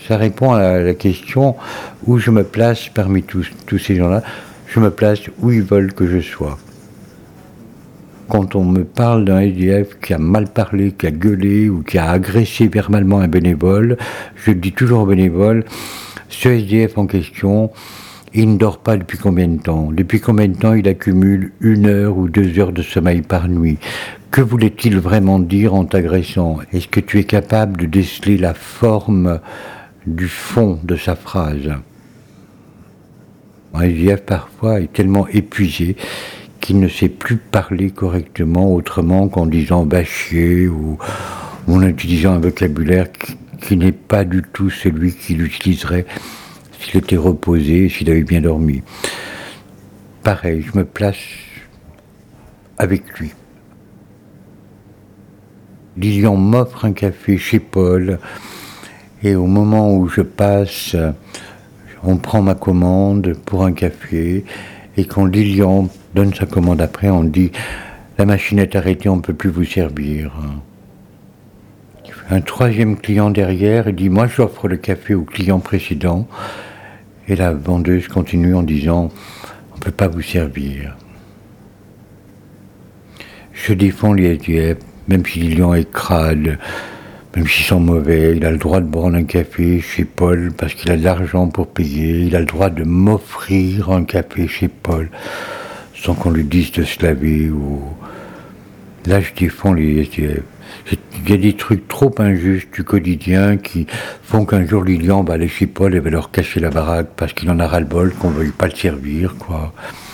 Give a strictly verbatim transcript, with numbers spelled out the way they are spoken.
ça répond à la question où je me place parmi tous, tous ces gens-là. Je me place où ils veulent que je sois. Quand on me parle d'un S D F qui a mal parlé, qui a gueulé ou qui a agressé verbalement un bénévole, je dis toujours au bénévole, ce S D F en question, il ne dort pas depuis combien de temps? Depuis combien de temps il accumule une heure ou deux heures de sommeil par nuit? Que voulait-il vraiment dire en t'agressant? Est-ce que tu es capable de déceler la forme du fond de sa phrase? Un S D F parfois est tellement épuisé qu'il ne sait plus parler correctement autrement qu'en disant va chier ou, ou en utilisant un vocabulaire qui, qui n'est pas du tout celui qu'il utiliserait s'il était reposé, s'il avait bien dormi. Pareil, je me place avec lui. Lilian m'offre un café chez Paul et au moment où je passe, on prend ma commande pour un café et quand Lilian donne sa commande après, on dit la machine est arrêtée, on ne peut plus vous servir. Un troisième client derrière, il dit moi j'offre le café au client précédent et la vendeuse continue en disant on ne peut pas vous servir. Je défends les S D F, même si Lilian est crade, même s'ils sont mauvais, il a le droit de boire un café chez Paul parce qu'il a de l'argent pour payer, il a le droit de m'offrir un café chez Paul sans qu'on lui dise de se laver ou... Là, je défends les S D F. Il y a des trucs trop injustes du quotidien qui font qu'un jour Lilian va aller chez Paul et va leur cacher la baraque parce qu'il en a ras-le-bol, qu'on ne veuille pas le servir, quoi.